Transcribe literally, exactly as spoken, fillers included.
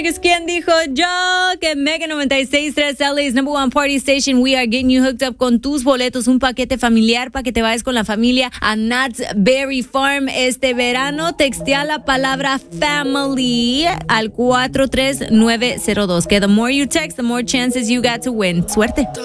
Es quien dijo yo que Mega noventa y seis punto tres L A's number one party station. We are getting you hooked up con tus boletos, un paquete familiar para que te vayas con la familia a Knott's Berry Farm este verano. Textea la palabra family al cuatro tres nueve cero dos. Que the more you text, the more chances you got to win. Suerte.